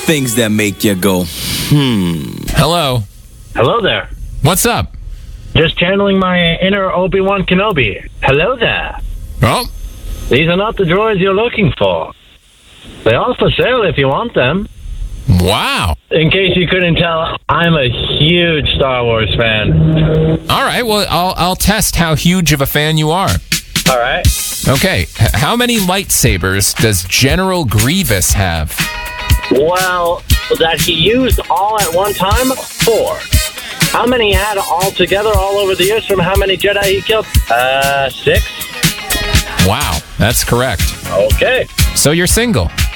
Things that make you go, Hello. Hello there. What's up? Just channeling my inner Obi-Wan Kenobi. Hello there. Oh, These are not the droids you're looking for. They're all for sale if you want them. wow. In case you couldn't tell, I'm a huge Star Wars fan. All right, well, I'll test how huge of a fan you are. All right. Okay, how many lightsabers does General Grievous have? Well, that he used all at one time? 4. How many he had all together all over the years from how many Jedi he killed? 6. Wow, that's correct. Okay. So you're single.